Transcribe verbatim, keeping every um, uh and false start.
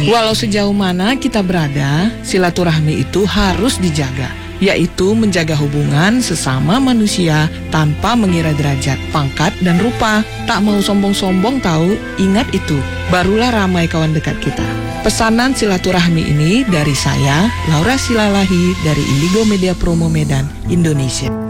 Walau sejauh mana kita berada, silaturahmi itu harus dijaga, yaitu menjaga hubungan sesama manusia tanpa mengira derajat, pangkat, dan rupa. Tak mau sombong-sombong tahu, ingat itu, barulah ramai kawan dekat kita. Pesanan silaturahmi ini dari saya, Laura Silalahi, dari Indigo Media Promo Medan, Indonesia.